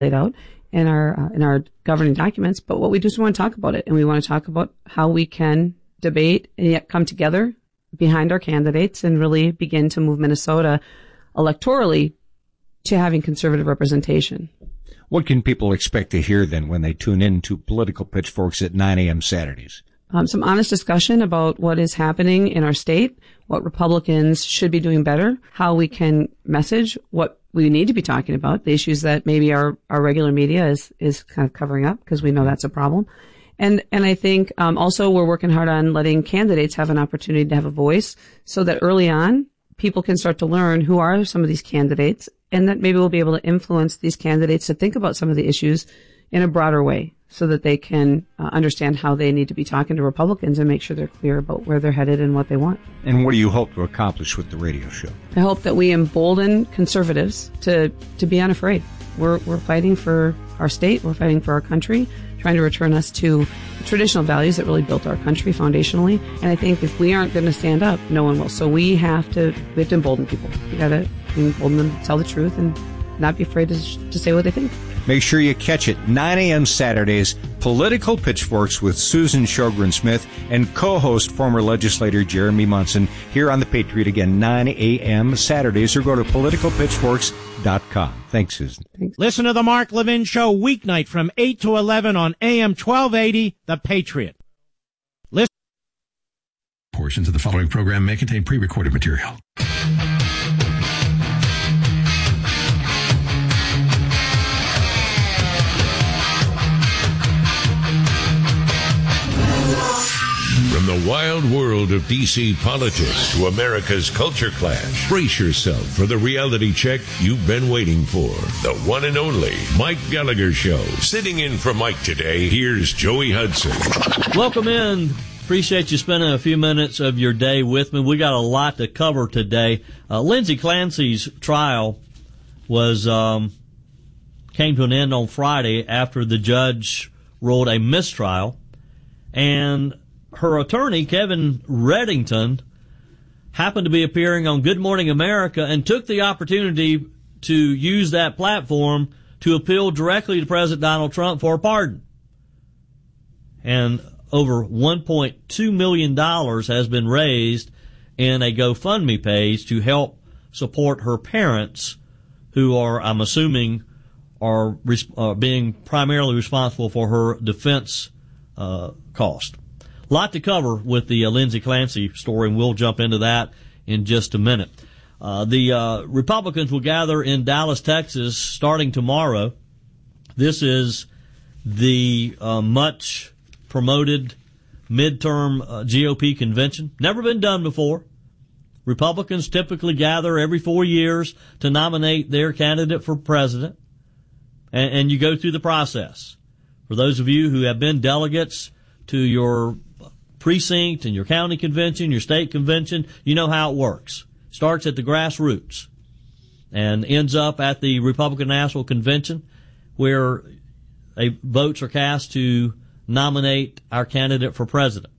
laid out in our governing documents. But what we just want to talk about it, and we want to talk about how we can debate and yet come together behind our candidates and really begin to move Minnesota electorally to having conservative representation. What can people expect to hear then when they tune in to Political Pitchforks at 9 a.m. Saturdays? Some honest discussion about what is happening in our state, what Republicans should be doing better, how we can message what we need to be talking about, the issues that maybe our regular media is kind of covering up, because we know that's a problem. And I think also we're working hard on letting candidates have an opportunity to have a voice so that early on people can start to learn who are some of these candidates, and that maybe we'll be able to influence these candidates to think about some of the issues in a broader way so that they can understand how they need to be talking to Republicans and make sure they're clear about where they're headed and what they want. And what do you hope to accomplish with the radio show? I hope that we embolden conservatives to be unafraid. We're fighting for our state. We're fighting for our country, trying to return us to traditional values that really built our country foundationally. And I think if we aren't going to stand up, no one will. So we have to embolden people. We got to embolden them to tell the truth and not be afraid to say what they think. Make sure you catch it 9 a.m. Saturdays, Political Pitchforks with Susan Sjogren-Smith and co-host former legislator Jeremy Munson here on The Patriot. Again, 9 a.m. Saturdays, or go to politicalpitchforks.com. Thanks, Susan. Thanks. Listen to the Mark Levin Show weeknight from 8 to 11 on AM 1280, The Patriot. Portions of the following program may contain pre-recorded material. From the wild world of D.C. politics to America's culture clash, brace yourself for the reality check you've been waiting for. The one and only Mike Gallagher Show. Sitting in for Mike today, here's Joey Hudson. Welcome in. Appreciate you spending a few minutes of your day with me. We got a lot to cover today. Lindsey Clancy's trial was came to an end on Friday after the judge ruled a mistrial, and her attorney, Kevin Reddington, happened to be appearing on Good Morning America and took the opportunity to use that platform to appeal directly to President Donald Trump for a pardon. And over $1.2 million has been raised in a GoFundMe page to help support her parents, who are, I'm assuming, are being primarily responsible for her defense cost. A lot to cover with the Lindsey Clancy story, and we'll jump into that in just a minute. The Republicans will gather in Dallas, Texas, starting tomorrow. This is the much promoted midterm GOP convention. Never been done before. Republicans typically gather every 4 years to nominate their candidate for president, and you go through the process. For those of you who have been delegates to your precinct and your county convention, your state convention, you know how it works. Starts at the grassroots and ends up at the Republican National Convention, where votes are cast to nominate our candidate for president.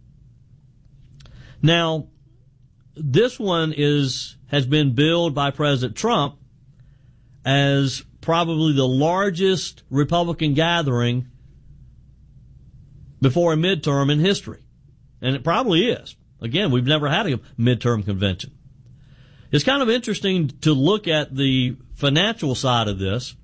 Now, this one has been billed by President Trump as probably the largest Republican gathering before a midterm in history. And it probably is. Again, we've never had a midterm convention. It's kind of interesting to look at the financial side of this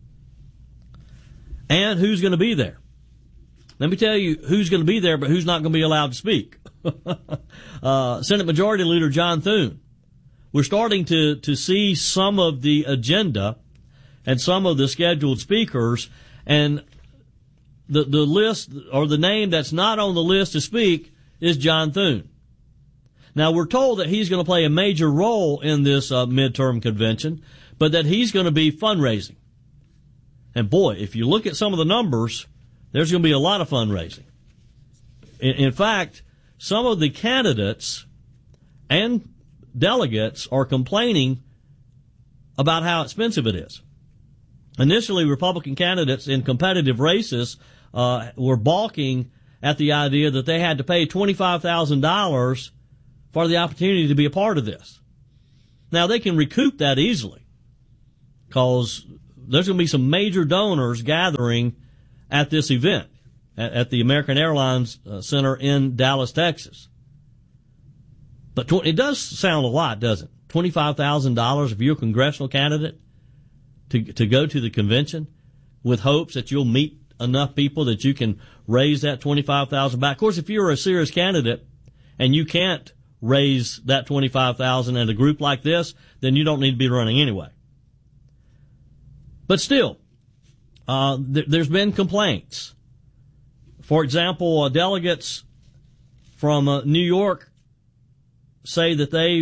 and who's going to be there. Let me tell you who's going to be there, but who's not going to be allowed to speak. Senate Majority Leader John Thune. We're starting to see some of the agenda and some of the scheduled speakers, and the list, or the name that's not on the list to speak, is John Thune. Now, we're told that he's going to play a major role in this midterm convention, but that he's going to be fundraising. And boy, if you look at some of the numbers, there's going to be a lot of fundraising. In fact, some of the candidates and delegates are complaining about how expensive it is. Initially, Republican candidates in competitive races were balking at the idea that they had to pay $25,000 for the opportunity to be a part of this. Now, they can recoup that easily, because there's going to be some major donors gathering at this event at the American Airlines Center in Dallas, Texas. But it does sound a lot, doesn't it? $25,000 if you're a congressional candidate to go to the convention with hopes that you'll meet enough people that you can raise that $25,000 back. Of course, if you're a serious candidate and you can't raise that $25,000 at a group like this, then you don't need to be running anyway. But still, there's been complaints. For example, delegates from New York say that they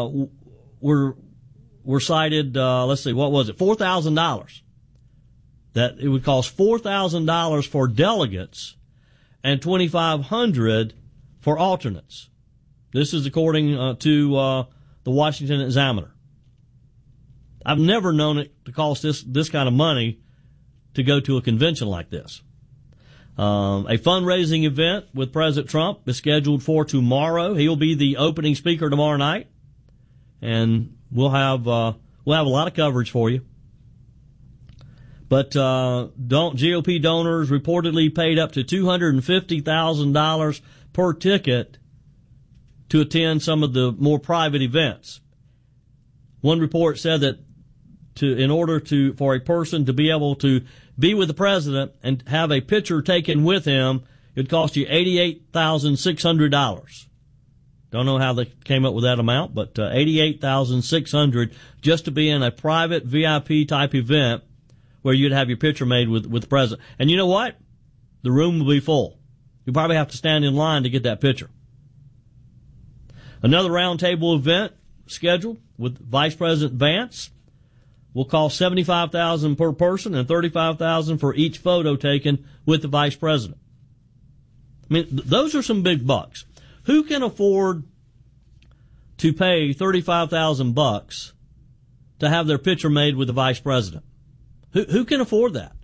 were cited, let's see, what was it, $4,000. That it would cost $4,000 for delegates and $2,500 for alternates. This is according to the Washington Examiner. I've never known it to cost this kind of money to go to a convention like this. A fundraising event with President Trump is scheduled for tomorrow. He'll be the opening speaker tomorrow night, and we'll have a lot of coverage for you. But GOP donors reportedly paid up to $250,000 per ticket to attend some of the more private events. One report said that in order for a person to be able to be with the president and have a picture taken with him, it would cost you $88,600. Don't know how they came up with that amount, but $88,600 just to be in a private VIP type event where you'd have your picture made with the president. And you know what? The room will be full. You probably have to stand in line to get that picture. Another roundtable event scheduled with Vice President Vance will cost $75,000 per person and $35,000 for each photo taken with the vice president. I mean, those are some big bucks. Who can afford to pay $35,000 to have their picture made with the vice president? Who can afford that?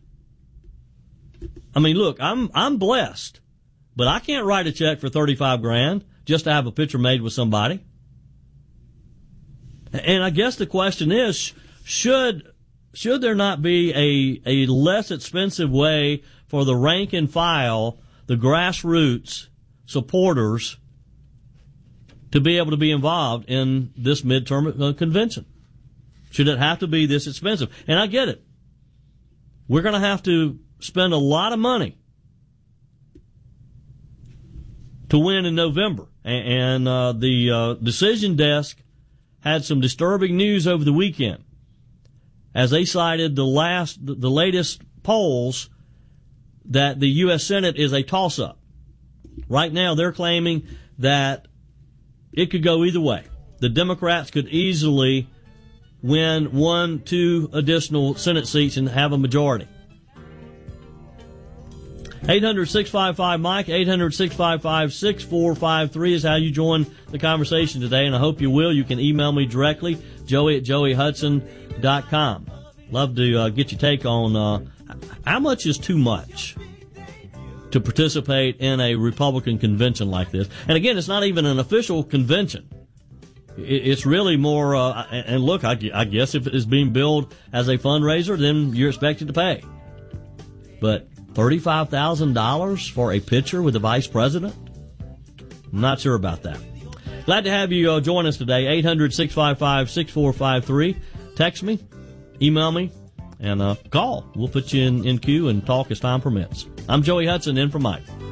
I mean, look, I'm blessed, but I can't write a check for $35,000 just to have a picture made with somebody. And I guess the question is, should there not be a less expensive way for the rank and file, the grassroots supporters, to be able to be involved in this midterm convention? Should it have to be this expensive? And I get it. We're going to have to spend a lot of money to win in November. And the decision desk had some disturbing news over the weekend as they cited the latest polls that the U.S. Senate is a toss-up. Right now they're claiming that it could go either way. The Democrats could easily win 1-2 additional Senate seats and have a majority. 800-655-MIKE, 800-655-6453 is how you join the conversation today, and I hope you will. You can email me directly, joey@joeyhudson.com. Love to get your take on how much is too much to participate in a Republican convention like this. And again, it's not even an official convention. It's really more, and look, I guess if it is being billed as a fundraiser, then you're expected to pay. But $35,000 for a picture with the vice president? I'm not sure about that. Glad to have you join us today. 800-655-6453. Text me, email me, and call. We'll put you in queue and talk as time permits. I'm Joey Hudson, in for Mike.